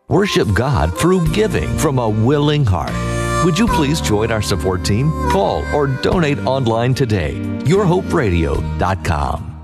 Worship God through giving from a willing heart. Would you please join our support team? Call or donate online today. YourHopeRadio.com.